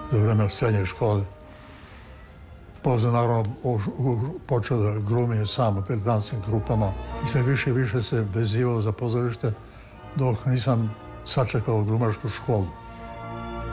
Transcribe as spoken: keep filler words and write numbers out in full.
za vreme srednje škole. Posle, naravno, počeo da glumim sam u teletonskim grupama i sve više i više se vezivao za pozorište dok nisam sačekao glumačku školu.